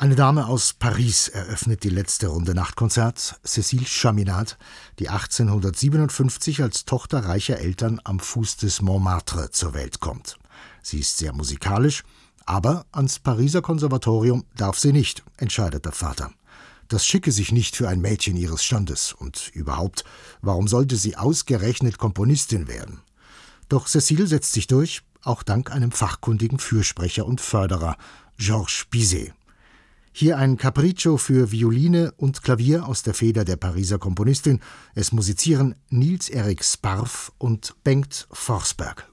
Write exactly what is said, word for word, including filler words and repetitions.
Eine Dame aus Paris eröffnet die letzte Runde Nachtkonzert, Cécile Chaminade, die achtzehnhundertsiebenundfünfzig als Tochter reicher Eltern am Fuß des Montmartre zur Welt kommt. Sie ist sehr musikalisch, aber ans Pariser Konservatorium darf sie nicht, entscheidet der Vater. Das schicke sich nicht für ein Mädchen ihres Standes und überhaupt, warum sollte sie ausgerechnet Komponistin werden? Doch Cécile setzt sich durch, auch dank einem fachkundigen Fürsprecher und Förderer, Georges Bizet. Hier ein Capriccio für Violine und Klavier aus der Feder der Pariser Komponistin. Es musizieren Niels Erik Sparv und Bengt Forsberg.